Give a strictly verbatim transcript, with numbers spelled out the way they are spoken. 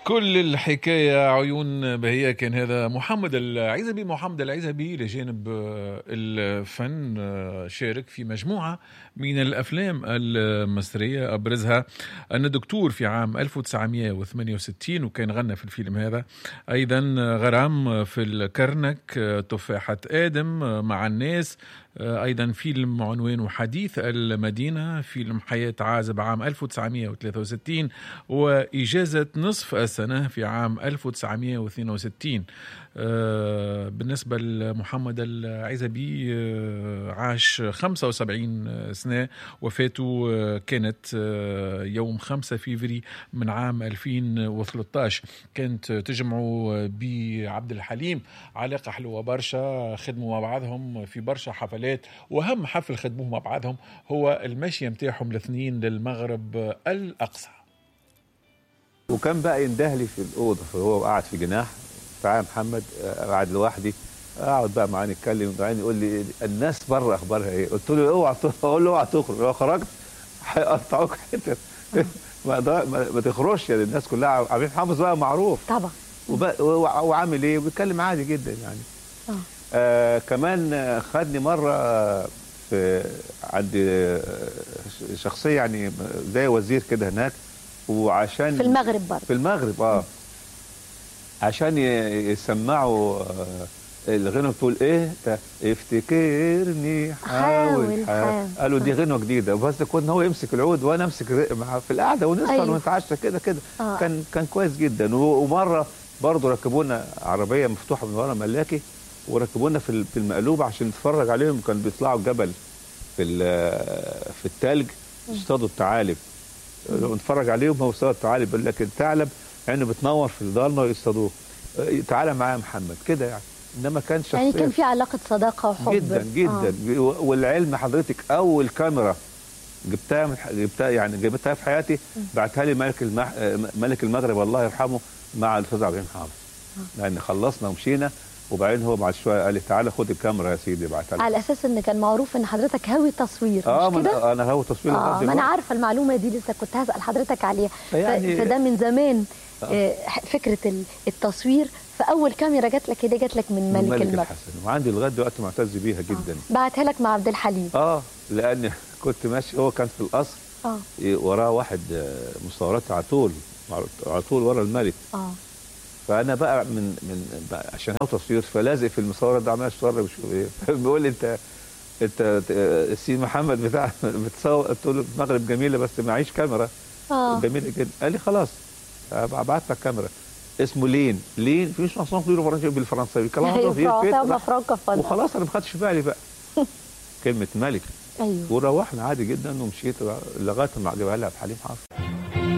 كل الحكاية عيون بهية. كان هذا محمد العزبي. محمد العزبي لجانب الفن شارك في مجموعة من الأفلام المصرية، أبرزها أن دكتور في عام ألف وتسعمائة وثمانية وستين، وكان غنى في الفيلم هذا. أيضا غرام في الكرنك، تفاحة آدم، مع الناس، أيضا فيلم عنوانه حديث المدينة، فيلم حياة عازب عام ألف وتسعمائة وثلاثة وستين، وإجازة نصف السنة في عام ألف وتسعمائة واثنين وستين. بالنسبة لمحمد العزبي عاش خمسة وسبعين سنة، وفاته كانت يوم خمسة فيفري من عام ألفين وثلاثة عشر. كانت تجمعوا بعبد الحليم علاقة حلوة برشا، خدموا مع بعضهم في برشا حفلات، وأهم حفل خدموه مع بعضهم هو المشي متاعهم الاثنين للمغرب الأقصى. وكان بقى يندهلي في الأوضة، فهو قاعد في جناح، تعالى محمد، قاعد لوحدي، اقعد بقى معاه نتكلم، وبعدين يقول لي الناس بره اخبارها ايه؟ قلت له اوعى، اقول له اوعى تخرج، لو خرجت هيقطعوك حتت ما, ما تخرجش، يعني الناس كلها عبد حافظ بقى معروف طبعا، وعامل ايه، وبيتكلم عادي جدا يعني. اه, آه كمان خدني مره في عند شخصيه يعني زي وزير كده هناك، وعشان في المغرب برضه، في المغرب اه عشان يسمعوا الغنوة بتقول ايه؟ افتكرني حاول حاول. قالوا دي غنوة جديدة، بس كنا هو يمسك العود وانا امسك معاه في القعده ونسهر أيوه. ونتعشى كده كده. آه. كان كان كويس جدا. ومره برضه ركبونا عربيه مفتوحه من ورا ملاكي، وركبونا في في المقلوب عشان نتفرج عليهم. كانوا بيطلعوا الجبل في في الثلج يصطادوا الثعالب، ونتفرج عليهم. هو صياد الثعالب بيقول لك الثعلب عينه بتنور في الضلمه ويصطادوه، تعالى معايا محمد كده يعني. انما كان شخصيه يعني كان في علاقه صداقه وحب جدا جدا. آه. والعلم حضرتك اول كاميرا جبتها من جبتها يعني جبتها في حياتي، بعتها لي ملك المح... ملك المغرب الله يرحمه مع الاستاذ عبد الحليم حافظ. آه. يعني خلصنا ومشينا، وبعدين هو بعد شويه قال لي تعالى خد الكاميرا يا سيدي، بعتها لي على اساس ان كان معروف ان حضرتك هاوي تصوير. اه مش كده؟ انا هاوي تصوير. اه ما انا عارفه المعلومه دي، لسه كنت هسال حضرتك عليها. يعني فده من زمان. آه. فكره التصوير، فاول كاميرا جات لك دي جات لك من ملك, ملك المغرب، الحسن، وعندي لغايه دلوقتي معتز بيها جدا. آه. بعتها لك مع عبد الحليم. اه لان كنت ماشي، هو كان في القصر، اه وراه واحد مصورات على طول على طول ورا الملك. اه فانا بقى من من بقى عشان هو تصوير، فلازق في المصوره ده، عمال اتفرج وشوف ايه. بيقول لي انت انت السي محمد بتاع بتصور، قلت له المغرب جميله بس معيش كاميرا. اه جميله جدا. قال لي خلاص ابعت لك كاميرا، اسمه لين لين في مش مصنوع كله بالفرنساوي، كلام وخلاص. انا ما خدتش بالي بقى كلمه ملك. ايوه وروحنا عادي جدا، ومشيت لغايه ما جابها لها عبد الحليم حافظ.